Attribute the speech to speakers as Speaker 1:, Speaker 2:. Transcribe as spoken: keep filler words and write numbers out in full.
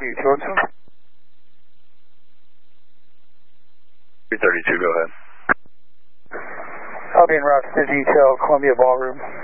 Speaker 1: you talk to him?
Speaker 2: three thirty-two, go ahead.
Speaker 1: I'll be in Rochester Detail, Columbia Ballroom.